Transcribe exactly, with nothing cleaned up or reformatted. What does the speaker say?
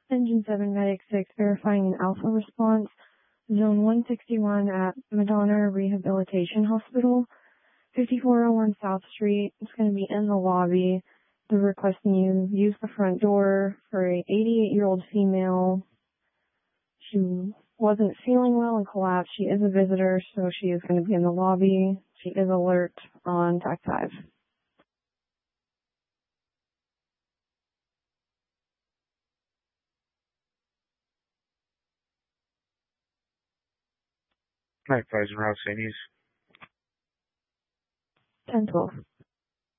Engine seven, Medic six, verifying an alpha response. Zone one sixty-one at Madonna Rehabilitation Hospital, fifty-four oh one South Street. It's going to be in the lobby. They're requesting you use the front door for a eighty-eight-year-old female. She wasn't feeling well and collapsed. She is a visitor, so she is going to be in the lobby. She is alert on T A C five. Night, Advisor Route St. ten twelve.